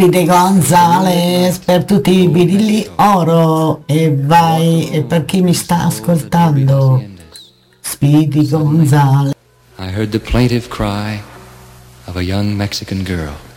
Speedy Gonzales per tutti i birilli oro e vai, e per chi mi sta ascoltando, Speedy Gonzales. I heard the plaintive cry of a young Mexican girl.